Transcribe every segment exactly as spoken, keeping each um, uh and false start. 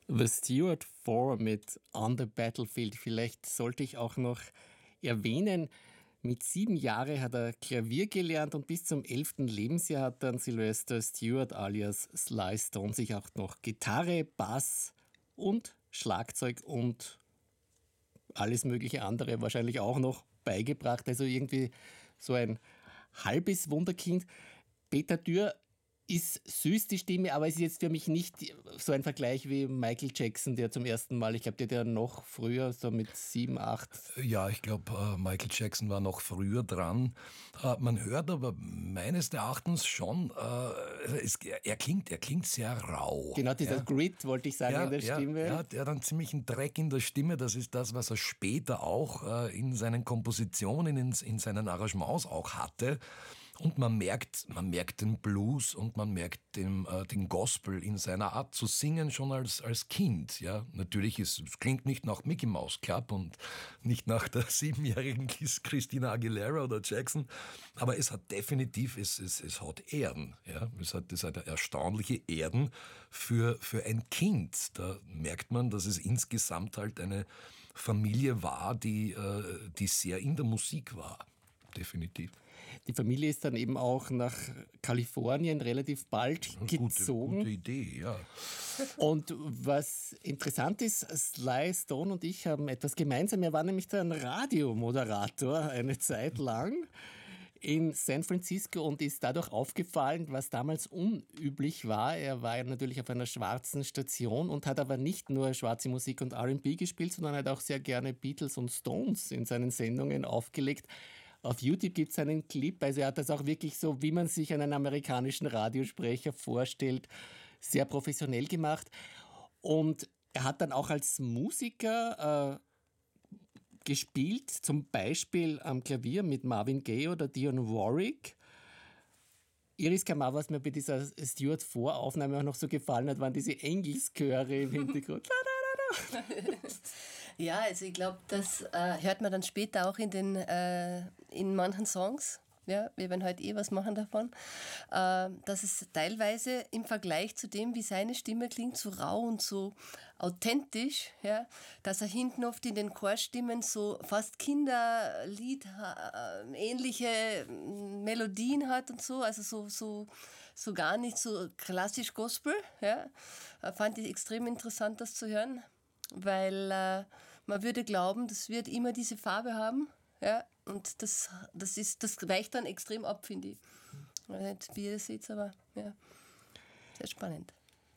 The Stewart Four mit On the Battlefield. Vielleicht sollte ich auch noch erwähnen, mit sieben Jahren hat er Klavier gelernt und bis zum elften Lebensjahr hat dann Sylvester Stewart alias Sly Stone sich auch noch Gitarre, Bass und Schlagzeug und alles mögliche andere wahrscheinlich auch noch beigebracht. Also irgendwie so ein halbes Wunderkind. Peter Dürr ist süß, die Stimme, aber es ist jetzt für mich nicht so ein Vergleich wie Michael Jackson, der zum ersten Mal, ich glaube, der hat ja noch früher, so mit sieben, acht. Ja, ich glaube, äh, Michael Jackson war noch früher dran. Äh, man hört aber meines Erachtens schon, äh, es, er, klingt, er klingt sehr rau. Genau, dieser ja. Grit, wollte ich sagen, ja, in der ja, Stimme. Ja, der hat einen ziemlichen Dreck in der Stimme. Das ist das, was er später auch äh, in seinen Kompositionen, in, in seinen Arrangements auch hatte. Und man merkt, man merkt den Blues und man merkt den, äh, den Gospel in seiner Art zu singen schon als, als Kind. Ja, natürlich ist, es klingt nicht nach Mickey Mouse Club und nicht nach der siebenjährigen Christina Aguilera oder Jackson, aber es hat definitiv, es, es, es hat Erden. Ja, es hat, es hat erstaunliche Erden für, für ein Kind. Da merkt man, dass es insgesamt halt eine Familie war, die, äh, die sehr in der Musik war. Definitiv. Die Familie ist dann eben auch nach Kalifornien relativ bald gezogen. Gute, gute Idee, ja. Und was interessant ist, Sly Stone und ich haben etwas gemeinsam. Er war nämlich ein Radiomoderator eine Zeit lang in San Francisco und ist dadurch aufgefallen, was damals unüblich war. Er war ja natürlich auf einer schwarzen Station und hat aber nicht nur schwarze Musik und R and B gespielt, sondern hat auch sehr gerne Beatles und Stones in seinen Sendungen aufgelegt. Auf YouTube gibt es einen Clip, also er hat das auch wirklich so, wie man sich einen amerikanischen Radiosprecher vorstellt, sehr professionell gemacht. Und er hat dann auch als Musiker äh, gespielt, zum Beispiel am Klavier mit Marvin Gaye oder Dionne Warwick. Iris Kamar, was mir bei dieser Stewart Four Aufnahme auch noch so gefallen hat, waren diese Engelschöre im Hintergrund. Ja, also ich glaube, das äh, hört man dann später auch in, den, äh, in manchen Songs. Ja, wir werden heute eh was machen davon. Äh, dass es teilweise im Vergleich zu dem, wie seine Stimme klingt, so rau und so authentisch, ja, dass er hinten oft in den Chorstimmen so fast Kinderlied äh, ähnliche Melodien hat und so, also so, so, so gar nicht so klassisch Gospel. Ja. Fand ich extrem interessant, das zu hören. Weil äh, man würde glauben, das wird immer diese Farbe haben, ja, und das, das, ist, das weicht dann extrem ab, finde ich. Ich weiß nicht, wie ihr das seht, aber ja, sehr spannend.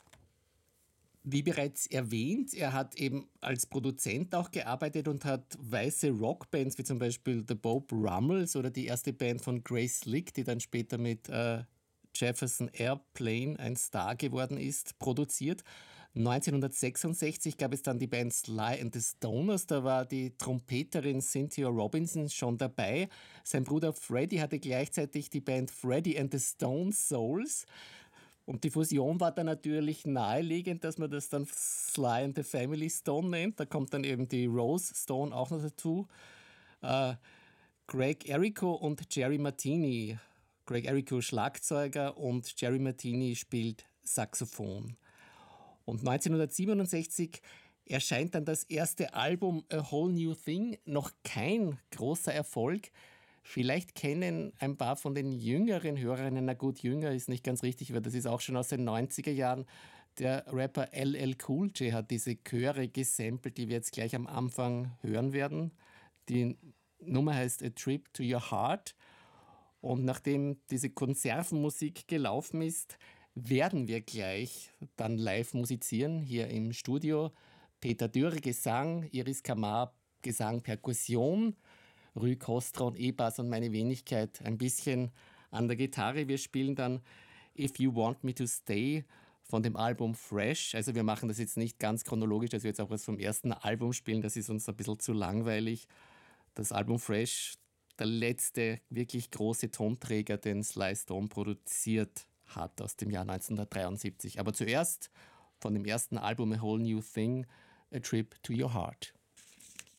Wie bereits erwähnt, er hat eben als Produzent auch gearbeitet und hat weiße Rockbands wie zum Beispiel The Bob Rummels oder die erste Band von Grace Slick, die dann später mit äh, Jefferson Airplane ein Star geworden ist, produziert. neunzehnhundertsechsundsechzig gab es dann die Band Sly and the Stoners, da war die Trompeterin Cynthia Robinson schon dabei. Sein Bruder Freddie hatte gleichzeitig die Band Freddie and the Stone Souls. Und die Fusion war dann natürlich naheliegend, dass man das dann Sly and the Family Stone nennt. Da kommt dann eben die Rose Stone auch noch dazu. Äh, Greg Errico und Jerry Martini. Greg Errico Schlagzeuger und Jerry Martini spielt Saxophon. Und neunzehnhundertsiebenundsechzig erscheint dann das erste Album A Whole New Thing. Noch kein großer Erfolg. Vielleicht kennen ein paar von den jüngeren Hörerinnen, na gut, jünger ist nicht ganz richtig, weil das ist auch schon aus den neunziger Jahren. Der Rapper L L Cool J hat diese Chöre gesampelt, die wir jetzt gleich am Anfang hören werden. Die Nummer heißt A Trip to Your Heart. Und nachdem diese Konservenmusik gelaufen ist, werden wir gleich dann live musizieren hier im Studio. Peter Dürr, Gesang, Iris Kamar, Gesang, Perkussion, Rui Kostron, E-Bass und meine Wenigkeit ein bisschen an der Gitarre. Wir spielen dann If You Want Me to Stay von dem Album Fresh. Also wir machen das jetzt nicht ganz chronologisch, dass wir jetzt auch was vom ersten Album spielen. Das ist uns ein bisschen zu langweilig. Das Album Fresh, der letzte wirklich große Tonträger, den Sly Stone produziert hat aus dem Jahr neunzehnhundertdreiundsiebzig. Aber zuerst von dem ersten Album A Whole New Thing, A Trip to Your Heart.